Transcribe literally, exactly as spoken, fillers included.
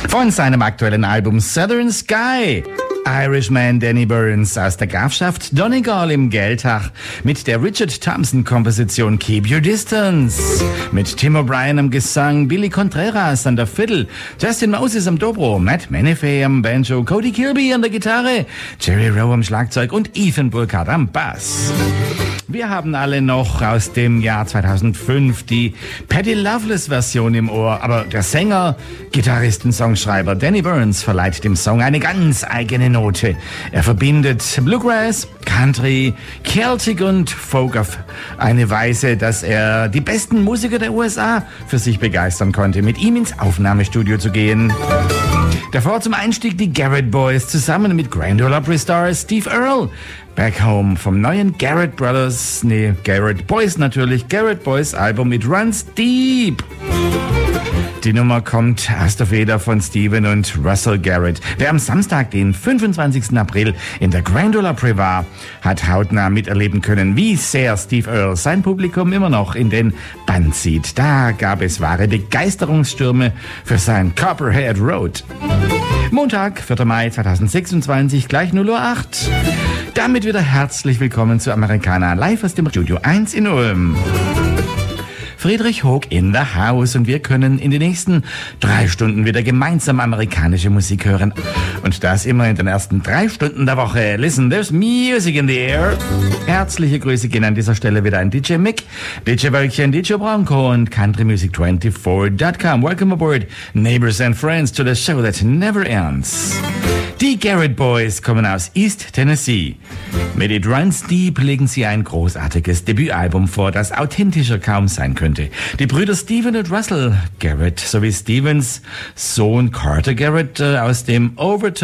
Von seinem aktuellen Album Southern Sky. Irishman Danny Burns aus der Grafschaft Donegal im Geldach mit der Richard Thompson-Komposition Keep Your Distance. Mit Tim O'Brien am Gesang, Billy Contreras an der Fiddle, Justin Moses am Dobro, Matt Menefee am Banjo, Cody Kilby an der Gitarre, Jerry Rowe am Schlagzeug und Ethan Burkhardt am Bass. Wir haben alle noch aus dem Jahr zweitausendfünf die Paddy Loveless-Version im Ohr, aber der Sänger, Gitarrist und Songschreiber Danny Burns verleiht dem Song eine ganz eigene Note. Er verbindet Bluegrass, Country, Celtic und Folk auf eine Weise, dass er die besten Musiker der U S A für sich begeistern konnte, mit ihm ins Aufnahmestudio zu gehen. Davor zum Einstieg die Garrett Boys zusammen mit Grand Ole Opry Star Steve Earle. Back Home vom neuen Garrett Brothers, nee, Garrett Boys natürlich, Garrett Boys Album It Runs Deep. Die Nummer kommt aus der Feder von Stephen und Russell Garrett. Wer am Samstag, den fünfundzwanzigsten April in der Grand Ole Opry war, hat hautnah miterleben können, wie sehr Steve Earle sein Publikum immer noch in den Bann zieht. Da gab es wahre Begeisterungsstürme für sein Copperhead Road. Montag, vierter Mai zweitausendsechsundzwanzig, gleich null Uhr acht. Damit wieder herzlich willkommen zu Americana live aus dem Studio eins in Ulm. Friedrich Hoog in the house und wir können in den nächsten drei Stunden wieder gemeinsam amerikanische Musik hören. Und das immer in den ersten drei Stunden der Woche. Listen, there's music in the air. Herzliche Grüße gehen an dieser Stelle wieder an D J Mick, D J Wölkchen, D J Bronco und Country Music vierundzwanzig dot com. Welcome aboard, neighbors and friends, to the show that never ends. Die Garrett Boys kommen aus East Tennessee. Mit It Runs Deep legen sie ein großartiges Debütalbum vor, das authentischer kaum sein könnte. Die Brüder Stephen und Russell Garrett sowie Stephens Sohn Carter Garrett äh, aus dem Overton